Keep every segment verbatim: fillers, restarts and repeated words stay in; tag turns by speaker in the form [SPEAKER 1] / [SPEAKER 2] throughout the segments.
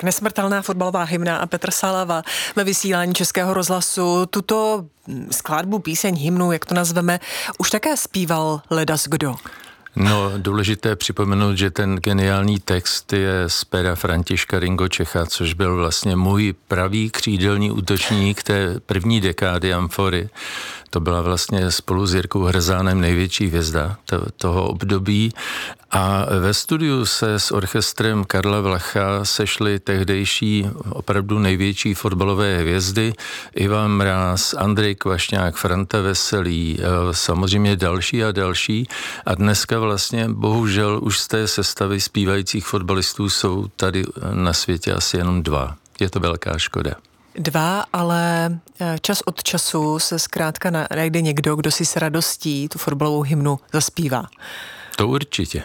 [SPEAKER 1] Tak nesmrtelná fotbalová hymna a Petr Salava ve vysílání Českého rozhlasu. Tuto skladbu, píseň, hymnu, jak to nazveme, už také zpíval ledas kdo.
[SPEAKER 2] No, důležité připomenout, že ten geniální text je z pera Františka Ringo Čecha, což byl vlastně můj pravý křídelní útočník té první dekády Amfory. To byla vlastně spolu s Jirkou Hrzánem největší hvězda toho období. A ve studiu se s orchestrem Karla Vlacha sešly tehdejší opravdu největší fotbalové hvězdy. Ivan Mráz, Andrej Kvašňák, Franta Veselý, samozřejmě další a další. A dneska vlastně bohužel už z té sestavy zpívajících fotbalistů jsou tady na světě asi jenom dva. Je to velká škoda.
[SPEAKER 1] Dva, ale čas od času se zkrátka najde někdo, kdo si s radostí tu fotbalovou hymnu zaspívá.
[SPEAKER 2] To určitě.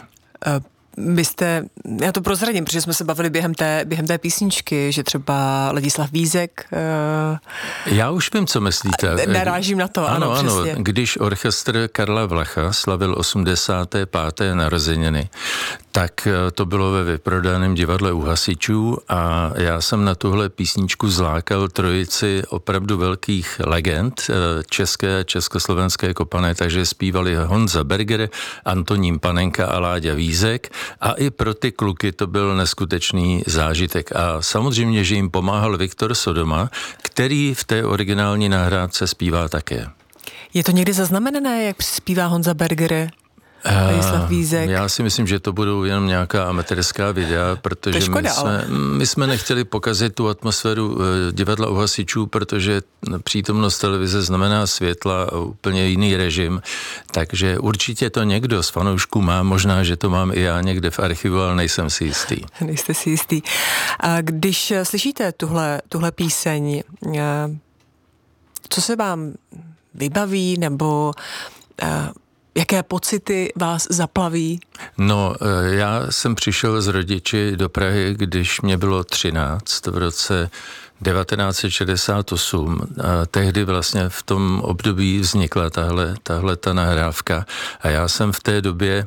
[SPEAKER 1] Vy jste, já to prozradím, protože jsme se bavili během té, během té písničky, že třeba Ladislav Vízek...
[SPEAKER 2] Uh, já už vím, co myslíte.
[SPEAKER 1] Narážím na to, ano,
[SPEAKER 2] ano
[SPEAKER 1] přesně.
[SPEAKER 2] Ano, když orchestr Karla Vlacha slavil osmdesáté páté narozeniny, tak to bylo ve vyprodaném divadle u hasičů a já jsem na tuhle písničku zlákal trojici opravdu velkých legend české a československé kopané, takže zpívali Honza Berger, Antonín Panenka a Láďa Vízek a i pro ty kluky to byl neskutečný zážitek. A samozřejmě, že jim pomáhal Viktor Sodoma, který v té originální nahrádce zpívá také.
[SPEAKER 1] Je to někdy zaznamenané, jak zpívá Honza Berger? Vízek.
[SPEAKER 2] Já si myslím, že to budou jenom nějaká amatérská videa, protože škoda, my, jsme, my jsme nechtěli pokazit tu atmosféru divadla u hasičů, protože přítomnost televize znamená světla a úplně jiný režim, takže určitě to někdo z fanoušků má, možná, že to mám i já někde v archivu, ale nejsem si jistý.
[SPEAKER 1] Nejste si jistý. A když slyšíte tuhle, tuhle píseň, co se vám vybaví, nebo jaké pocity vás zaplaví?
[SPEAKER 2] No, já jsem přišel s rodiči do Prahy, když mě bylo třináct v roce devatenáct set šedesát osm. A tehdy vlastně v tom období vznikla tahle, tahle ta nahrávka a já jsem v té době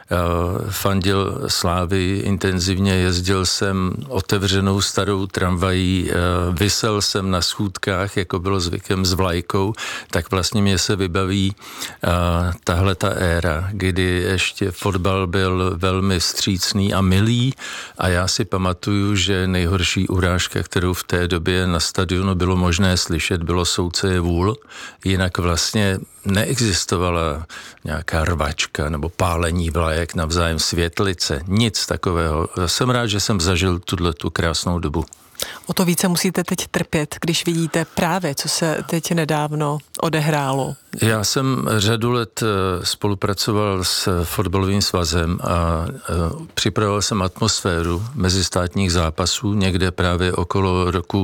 [SPEAKER 2] uh, fandil Slávii intenzivně, jezdil jsem otevřenou starou tramvají, uh, visel jsem na schůdkách, jako bylo zvykem s vlajkou, tak vlastně mě se vybaví uh, tahle ta éra, kdy ještě fotbal byl velmi vstřícný a milý a já si pamatuju, že nejhorší urážka, kterou v té době na stadionu bylo možné slyšet, bylo Soudce je vůl, jinak vlastně neexistovala nějaká rvačka nebo pálení vlajek navzájem, světlice, nic takového. Jsem rád, že jsem zažil tuto krásnou dobu.
[SPEAKER 1] O to více musíte teď trpět, když vidíte právě, co se teď nedávno odehrálo.
[SPEAKER 2] Já jsem řadu let spolupracoval s fotbalovým svazem a připravoval jsem atmosféru mezistátních zápasů někde právě okolo roku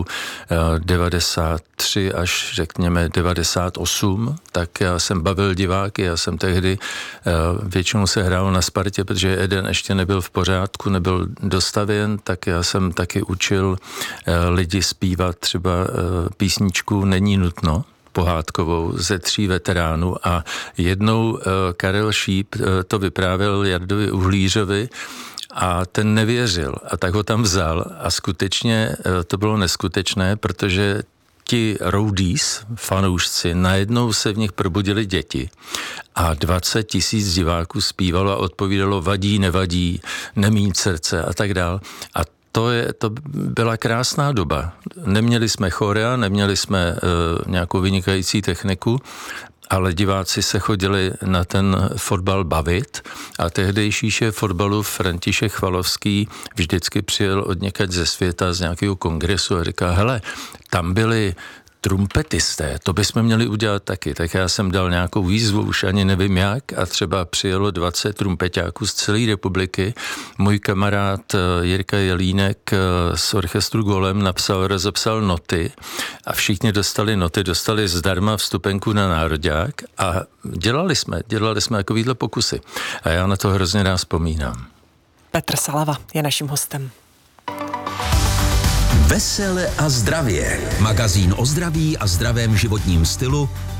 [SPEAKER 2] devadesát tři až řekněme devadesát osm, tak já jsem bavil diváky, já jsem tehdy většinou se hrál na Spartě, protože jeden ještě nebyl v pořádku, nebyl dostavěn, tak já jsem taky učil lidi zpívat třeba písničku Není nutno, pohádkovou ze tří veteránů a jednou uh, Karel Šíp uh, to vyprávěl Jardovi Uhlířovi a ten nevěřil a tak ho tam vzal a skutečně uh, to bylo neskutečné, protože ti roadies, fanoušci, najednou se v nich probudili děti a dvacet tisíc diváků zpívalo a odpovídalo vadí, nevadí, nemít srdce a tak dál. A To, je, to byla krásná doba. Neměli jsme chorea, neměli jsme e, nějakou vynikající techniku, ale diváci se chodili na ten fotbal bavit a tehdejší šéf fotbalu František Chvalovský vždycky přijel od někať ze světa z nějakého kongresu a říká, hele, tam byli trumpetisté, to bychom měli udělat taky. Tak já jsem dal nějakou výzvu, už ani nevím jak, a třeba přijelo dvacet trumpeťáků z celé republiky. Můj kamarád Jirka Jelínek z orchestru Golem napsal, rozepsal noty a všichni dostali noty, dostali zdarma vstupenku na nároďák a dělali jsme, dělali jsme takovýhle pokusy. A já na to hrozně rád vzpomínám.
[SPEAKER 1] Petr Salava je naším hostem.
[SPEAKER 3] Vesele a zdravě. Magazín o zdraví a zdravém životním stylu